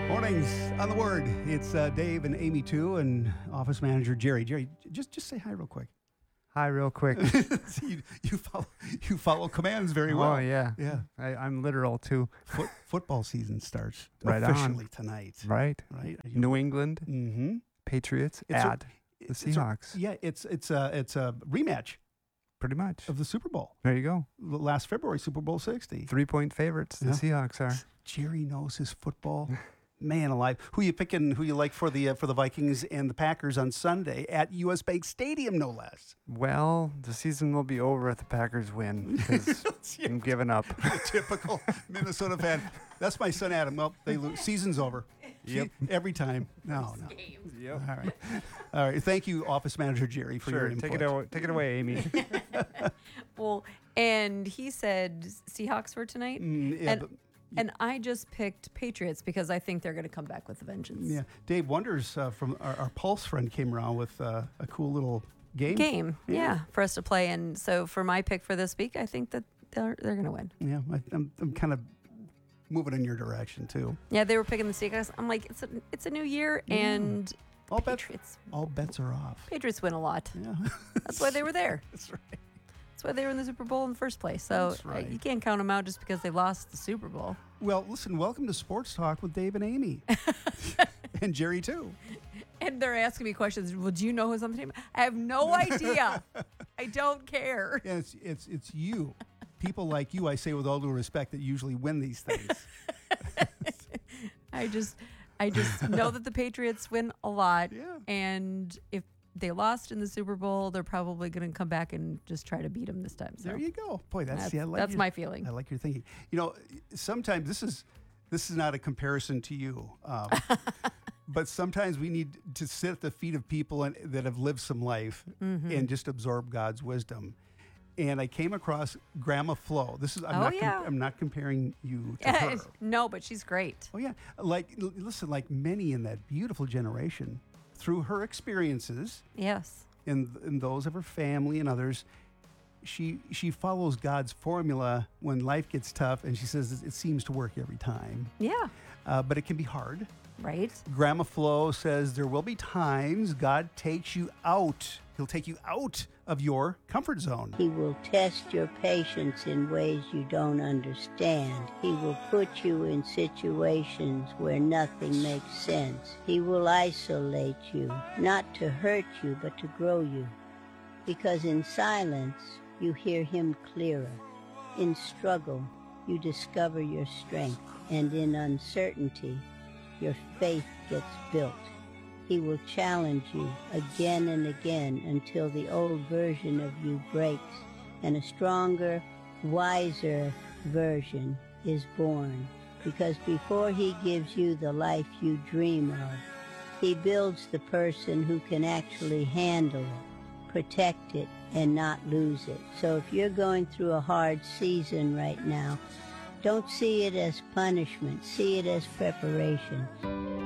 Mornings on the Word. It's Dave and Amy too, and office manager Jerry. Jerry, just say hi real quick. Hi, real quick. you follow commands very well. Oh, yeah. Yeah. I'm literal, too. Football season starts Right officially on. tonight. Right. Right. New England Mm-hmm. Patriots It's a- at the Seahawks. It's a rematch Pretty much. of the Super Bowl. There you go. Last February, Super Bowl 60. 3-point favorites, the Yeah. Seahawks are. Jerry knows his football. Man alive. Who you picking? Who you like for the Vikings and the Packers on Sunday at US Bank Stadium, no less? Well, the season will be over if the Packers win because I'm giving up. Typical Minnesota fan. That's my son Adam. Well, they lose. Season's over. Yep. Every time. No. Yep. All right. Thank you, Office Manager Jerry, for your Sure. input. Take it away, Amy. Well, and he said Seahawks for tonight. And I just picked Patriots because I think they're going to come back with a vengeance. Yeah. Dave Wonders from our Pulse friend came around with a cool little game. Yeah, for us to play. And so for my pick for this week, I think that they're going to win. Yeah. I'm kind of moving in your direction too. Yeah, they were picking the Seahawks. I'm like, it's a new year, and All Patriots bets are off. Patriots win a lot. Yeah. That's why they were there. That's right. That's why they were in the Super Bowl in the first place. So That's right. you can't count them out just because they lost the Super Bowl. Well, listen, welcome to Sports Talk with Dave and Amy. And Jerry, too. And they're asking me questions. Well, do you know who's on the team? I have no idea. I don't care. Yeah, it's you. People like you, I say with all due respect, that usually win these things. I just know that the Patriots win a lot. Yeah. And if they lost in the Super Bowl, they're probably going to come back and just try to beat them this time. So There you go. Boy, that's that's my feeling. I like your thinking. You know, sometimes this is not a comparison to you, but sometimes we need to sit at the feet of people that have lived some life and just absorb God's wisdom. And I came across Grandma Flo. I'm not comparing you to her. No, but she's great. Oh yeah, listen, like many in that beautiful generation, through her experiences, Yes. and those of her family and others, she follows God's formula when life gets tough, and she says it seems to work every time, Yeah. but it can be hard. Right. Grandma Flo says there will be times God takes you out. He'll take you out of your comfort zone. He will test your patience in ways you don't understand. He will put you in situations where nothing makes sense. He will isolate you, not to hurt you, but to grow you. Because in silence, you hear him clearer. In struggle, you discover your strength. And in uncertainty, your faith gets built. He will challenge you again and again until the old version of you breaks and a stronger, wiser version is born. Because before he gives you the life you dream of, he builds the person who can actually handle it, protect it, and not lose it. So if you're going through a hard season right now, don't see it as punishment. See it as preparation.